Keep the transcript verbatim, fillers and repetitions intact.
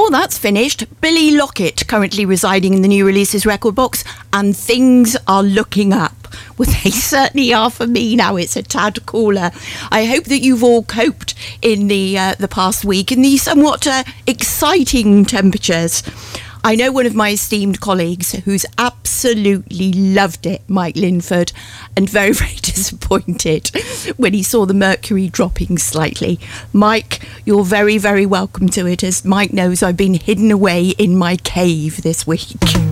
Oh, that's finished. Billy Lockett, currently residing in the New Releases record box, and things are looking up. Well, they certainly are for me now. It's a tad cooler. I hope that you've all coped in the uh, the past week in these somewhat uh, exciting temperatures. I know one of my esteemed colleagues who's absolutely loved it, Mike Linford, and very, very disappointed when he saw the mercury dropping slightly. Mike, you're very, very welcome to it. As Mike knows, I've been hidden away in my cave this week.